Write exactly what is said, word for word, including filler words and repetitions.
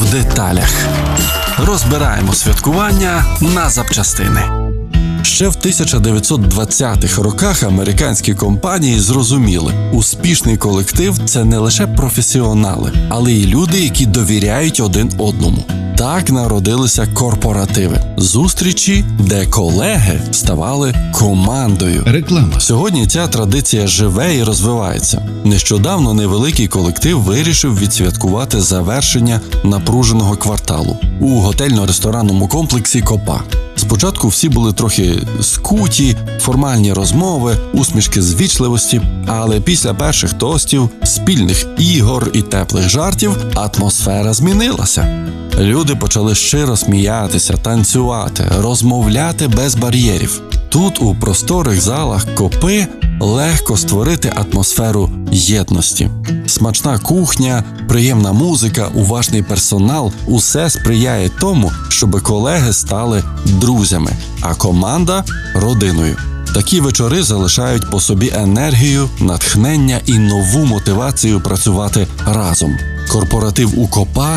деталях. Розбираємо святкування на запчастини. Ще в тисяча дев'ятсот двадцятих роках американські компанії зрозуміли, успішний колектив – це не лише професіонали, але й люди, які довіряють один одному. Так народилися корпоративи – зустрічі, де колеги ставали командою. Реклама. Сьогодні ця традиція живе і розвивається. Нещодавно невеликий колектив вирішив відсвяткувати завершення напруженого кварталу у готельно-ресторанному комплексі «Копа». Спочатку всі були трохи скуті, формальні розмови, усмішки з вічливості, але після перших тостів, спільних ігор і теплих жартів атмосфера змінилася. Люди почали щиро сміятися, танцювати, розмовляти без бар'єрів. Тут, у просторих залах Копи, легко створити атмосферу єдності. Смачна кухня, приємна музика, уважний персонал – усе сприяє тому, щоб колеги стали друзями, а команда – родиною. Такі вечори залишають по собі енергію, натхнення і нову мотивацію працювати разом. Корпоратив у Копа